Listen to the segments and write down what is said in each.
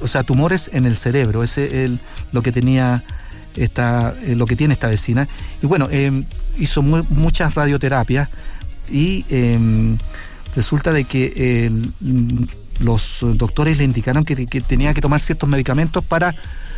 o sea, tumores en el cerebro. Ese es lo que tenía lo que tiene esta vecina. Y bueno, hizo muchas radioterapias y resulta de que los doctores le indicaron que tenía que tomar ciertos medicamentos para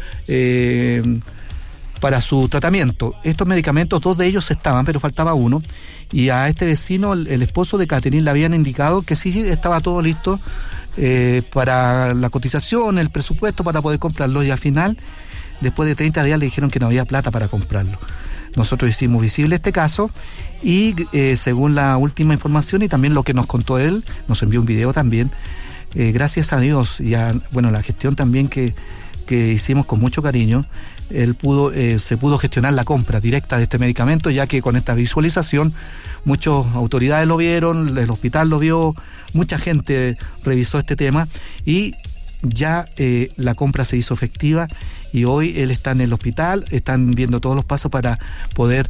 su tratamiento. Estos medicamentos, 2 de ellos estaban, pero faltaba uno, y a este vecino, el esposo de Catherine, le habían indicado que sí estaba todo listo para la cotización, el presupuesto para poder comprarlo, y al final, después de 30 días, le dijeron que no había plata para comprarlo. Nosotros hicimos visible este caso y según la última información y también lo que nos contó él, nos envió un video también, gracias a Dios y a la gestión también que hicimos con mucho cariño, él se pudo gestionar la compra directa de este medicamento, ya que con esta visualización muchas autoridades lo vieron, el hospital lo vio, mucha gente revisó este tema y ya la compra se hizo efectiva y hoy él está en el hospital, están viendo todos los pasos para poder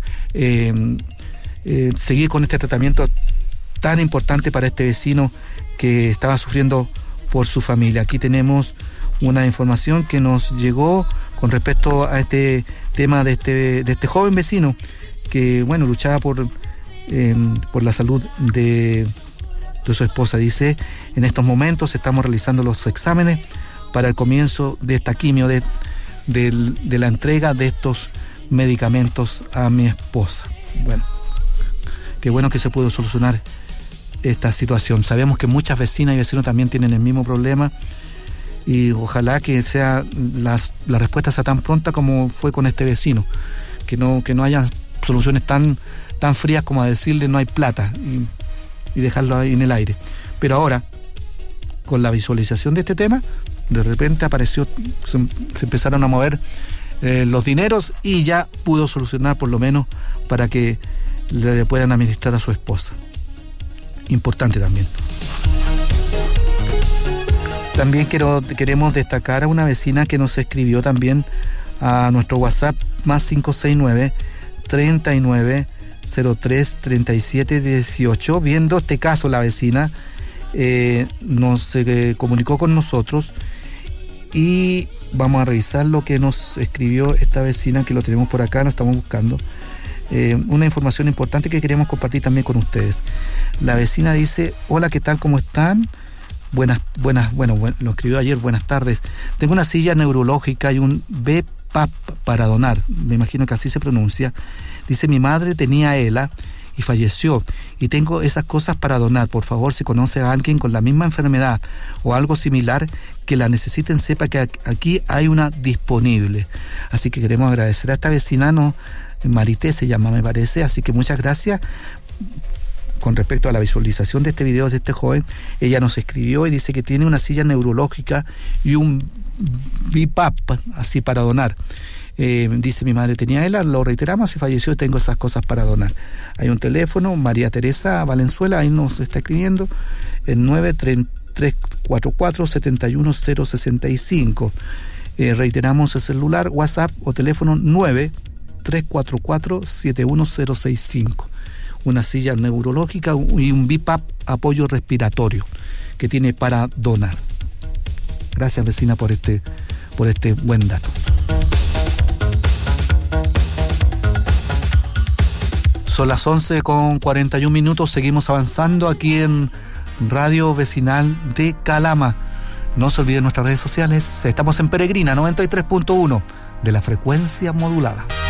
seguir con este tratamiento tan importante para este vecino que estaba sufriendo por su familia. Aquí tenemos una información que nos llegó con respecto a este tema de este joven vecino que, bueno, luchaba por la salud de su esposa. Dice: en estos momentos estamos realizando los exámenes para el comienzo de esta quimio, de la entrega de estos medicamentos a mi esposa. Bueno, qué bueno que se pudo solucionar esta situación. Sabemos que muchas vecinas y vecinos también tienen el mismo problema y ojalá que la respuesta sea tan pronta como fue con este vecino, que no haya soluciones tan frías como a decirle no hay plata y dejarlo ahí en el aire. Pero ahora, con la visualización de este tema, de repente se empezaron a mover los dineros y ya pudo solucionar por lo menos para que le puedan administrar a su esposa. Importante también. También queremos destacar a una vecina que nos escribió también a nuestro WhatsApp más 569-3903-3718. Viendo este caso, la vecina nos comunicó con nosotros y vamos a revisar lo que nos escribió esta vecina, que lo tenemos por acá, lo estamos buscando. Una información importante que queremos compartir también con ustedes. La vecina dice: hola, ¿qué tal? ¿Cómo están? Bueno, lo escribió ayer, buenas tardes. Tengo una silla neurológica y un BPAP para donar, me imagino que así se pronuncia. Dice: mi madre tenía ELA y falleció y tengo esas cosas para donar. Por favor, si conoce a alguien con la misma enfermedad o algo similar que la necesiten, sepa que aquí hay una disponible. Así que queremos agradecer a esta vecina, Marité se llama, me parece, así que muchas gracias. Con respecto a la visualización de este video de este joven, ella nos escribió y dice que tiene una silla neurológica y un BPAP así para donar. Dice: mi madre tenía ELA, lo reiteramos, y falleció y tengo esas cosas para donar. Hay un teléfono, María Teresa Valenzuela, ahí nos está escribiendo, el 93344-71065. Reiteramos el celular, WhatsApp o teléfono 934471065. Una silla neurológica y un BPAP, apoyo respiratorio, que tiene para donar. Gracias, vecina, por este buen dato. Son las 11:41. Seguimos avanzando aquí en Radio Vecinal de Calama. No se olviden nuestras redes sociales. Estamos en Peregrina 93.1 de la frecuencia modulada.